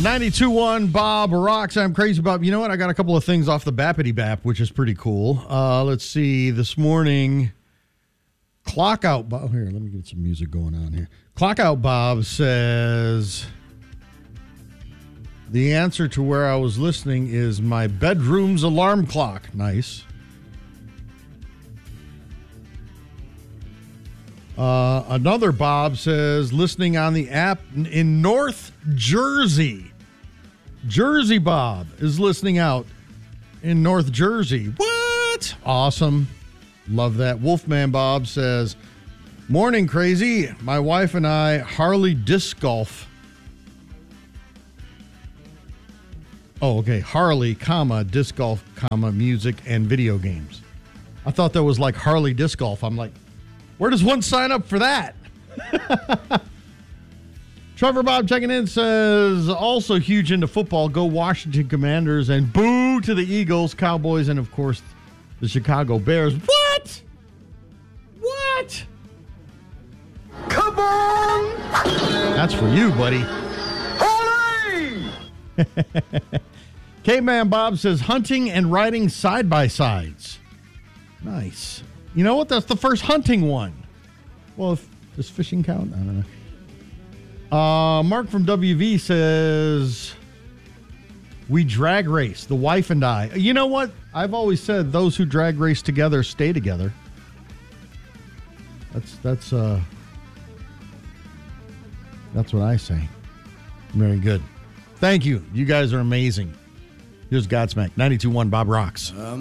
92.1 Bob Rocks. I'm Crazy Bob. You know what? I got a couple of things off the Bappity Bap, which is pretty cool. Let's see. This morning, Clock Out Bob. Here, let me get some music going on here. Clock Out Bob says, the answer to where I was listening is my bedroom's alarm clock. Nice. Another Bob says, listening on the app in North Jersey. Jersey Bob is listening out in North Jersey. What? Awesome. Love that. Wolfman Bob says, morning, Crazy. My wife and I Harley disc golf. Oh, okay. Harley, disc golf, music and video games. I thought that was like Harley disc golf. I'm like, where does one sign up for that? Trevor Bob checking in says, also huge into football. Go Washington Commanders and boo to the Eagles, Cowboys, and, of course, the Chicago Bears. What? What? Come on! That's for you, buddy. Hooray! Caveman Bob says, hunting and riding side-by-sides. Nice. You know what? That's the first hunting one. Well, does fishing count? I don't know. Mark from WV says, we drag race, the wife and I. You know what? I've always said those who drag race together stay together. That's what I say. Very good. Thank you. You guys are amazing. Here's Godsmack. 92.1 Bob Rocks.